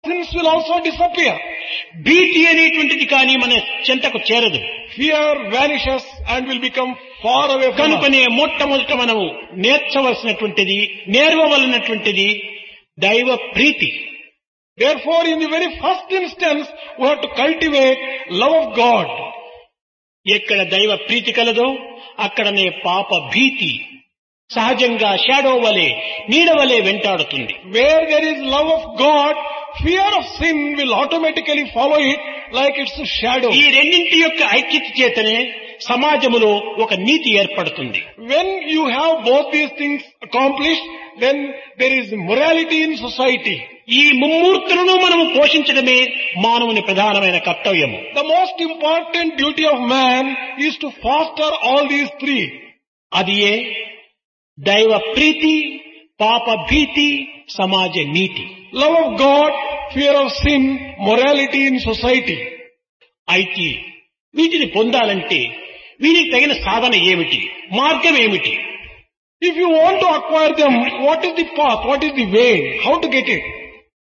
sins will also disappear. భీతి అనేటువంటిది కానీ మన చెంతకు చేరదు. Fear vanishes and will become far away from us. కనుకనే మొట్టమొదట మనము నేర్వవలనటువంటిది దైవ ప్రీతి. Therefore, in the very first instance, we have to cultivate love of God. ఎక్కడ దైవ ప్రీతి కలదో అక్కడనే పాప భీతి సహజంగా షాడో వలె నీడ వలె వెంటాడుతుంది. Where there is love of God, fear of sin will automatically follow it like its shadow. ఈ రెండింటి యొక్క ఐక్యత చేతనే సమాజములో ఒక నీతి ఏర్పడుతుంది. When you have both these things accomplished, then there is morality in society. ఈ ముమ్మూర్తులను మనము పోషించడమే మానవుని ప్రధానమైన కర్తవ్యము. The most important duty of man is to foster all these three. అది ఏ దైవ ప్రీతి, పాప భీతి, సమాజ నీతి. Love of God, fear of sin, morality in society. అయితే వీటిని పొందాలంటే వీరికి తగిన సాధన ఏమిటి, మార్గం ఏమిటి? If you want to acquire them, what is the path, what is the way, how to get it?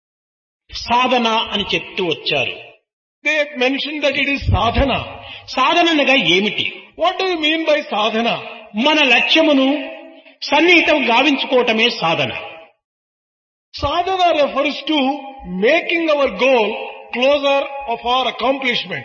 సాధన అని చెప్తూ వచ్చారు. They mentioned that it is sadhana. సాధన అనగా ఏమిటి? What do you mean by sadhana? మన లక్ష్యమును సన్నిహితం గావించుకోవటమే సాధన. Sadhana refers to making our goal closer of our accomplishment.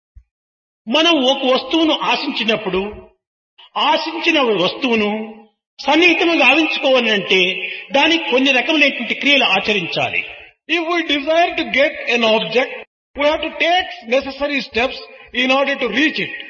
మనం ఒక వస్తువును ఆశించినప్పుడు ఆశించిన వస్తువును సన్నిహితం గావించుకోవాలంటే దానికి కొన్ని రకములైనటువంటి క్రియలు ఆచరించాలి. If we desire to get an object, we have to take necessary steps in order to reach it.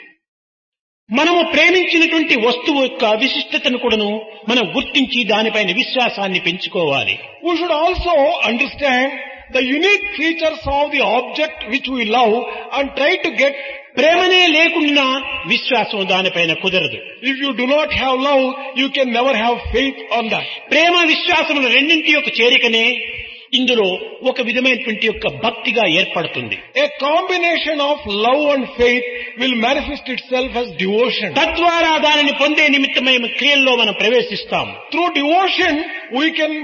మనము ప్రేమించినటువంటి వస్తువు యొక్క విశిష్టతను కూడాను మనం గుర్తించి దానిపైన విశ్వాసాన్ని పెంచుకోవాలి. We should also understand the unique features of the object which we love and try to get. ప్రేమనే లేకుండా విశ్వాసం దానిపైన కుదరదు. If you do not have love, you can never have faith on that. ప్రేమ విశ్వాసముల రెండింటి యొక్క చేరికనే ఇందులో ఒక విధమైనటువంటి యొక్క భక్తిగా ఏర్పడుతుంది. A combination of love and faith will manifest itself as devotion. తద్వారా దానిని పొందే నిమిత్తమై క్రియల్లో మనం ప్రవేశిస్తాం. Through devotion, we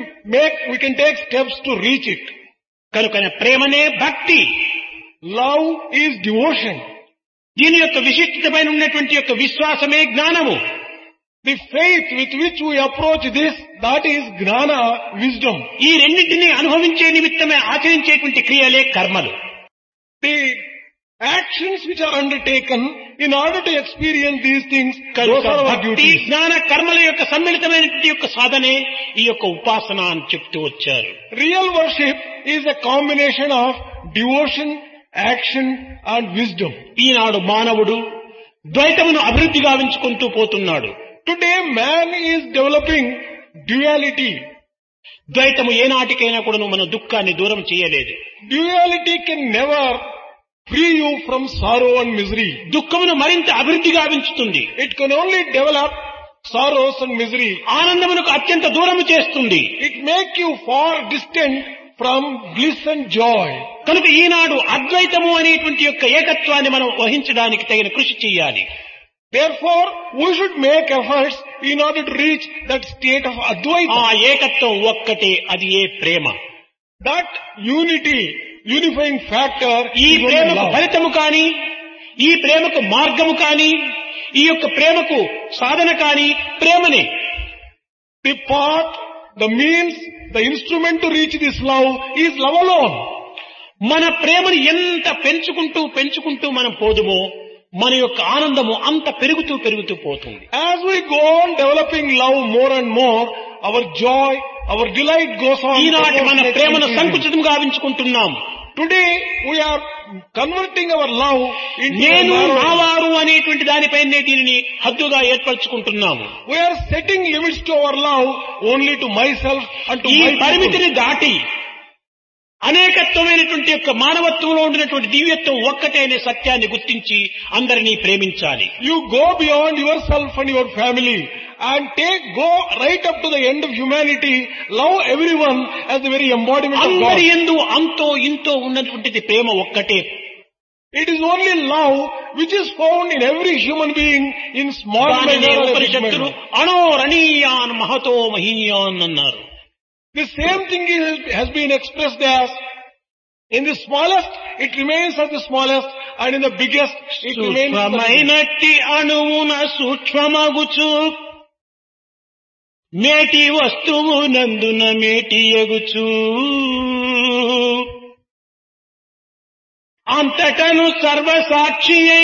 can take steps to reach it. కనుక ప్రేమనే భక్తి, love is devotion. దీని యొక్క విశిష్టమైన ఉన్నటువంటి యొక్క విశ్వాసమే జ్ఞానము. The faith with which we approach this, that is జ్ఞాన, wisdom. ఈ రెండింటినీ అనుభవించే నిమిత్తమే ఆచరించేటువంటి క్రియలే కర్మలు. The actions which are undertaken in order to experience these things, those are our భక్తి, duties. జ్ఞాన, కర్మల యొక్క సమ్మిళితమైనటువంటి యొక్క సాధనే ఈ యొక్క ఉపాసన అని చెప్తూ వచ్చారు. Real worship is a combination of devotion, action and wisdom. ఈనాడు మానవుడు ద్వైతమును అభివృద్ధి గావించుకుంటూ పోతున్నాడు. Today man is developing duality. ద్వైతము ఏనాటికైనా కూడా మన దుఃఖాన్ని దూరం చేయలేదు. Duality can never free you from sorrow and misery. దుఃఖమును మరింత అభివృద్ధి గావించుతుంది. It can only develop sorrows and misery. ఆనందమునకు అత్యంత దూరము చేస్తుంది. It makes you far distant from bliss and joy. కనుక ఈనాడు అద్వైతము అనేటువంటి యొక్క ఏకత్వాన్ని మనం వహించడానికి తగిన కృషి చేయాలి. Therefore, we should make efforts in order to reach that state of Advaita. ఆ ఏకత్వం ఒక్కటే, అది ఏ ప్రేమ. That unity, unifying factor ఈ is only ప్రేమకు love. ఫలితము కాని, ఈ ప్రేమకు మార్గము కాని, ఈ యొక్క ప్రేమకు సాధన కాని ప్రేమనే. The path, the means, the instrument to reach this love is love alone. మన ప్రేమను ఎంత పెంచుకుంటూ మనం పోదుమో మన యొక్క ఆనందము అంత పెరుగుతూ పోతుంది. As we go on developing love more and more, our joy, our delight goes on. ఈనాటి మన ప్రేమను సంకుచితం గావించుకుంటున్నాం. Today we are converting our love into నేను narrow. నావారు అనేటువంటి దానిపైనే దీనిని హద్దుగా ఏర్పరచుకుంటున్నాము. We are setting limits to our love only to myself and to ఈ my people. పరిమితిని దాటి అనేకత్వమైనటువంటి యొక్క మానవత్వంలో ఉండినటువంటి దివ్యత్వం ఒక్కటే అనే సత్యాన్ని గుర్తించి అందరినీ ప్రేమించాలి. You go beyond yourself and your family and go right up to the end of humanity. Love everyone as the very embodiment of God. అందరి యందు అంతో ఇంతో ఉన్నటువంటిది ప్రేమ ఒక్కటే. It is only love which is found in every human being in small దానినే measure or big ఉపనిషత్తులు measure. అణోరణీయాన్ Mahato మహీయాన్ అన్నారు. The same thing has been expressed as In the smallest, it remains as the smallest, and in the biggest, it remains as the biggest. సూక్ష్మమైనట్టి అణువున సూక్ష్మమగుచు మేటి వస్తువు నందున మేటి ఎగుచు అంతటను సర్వసాక్షి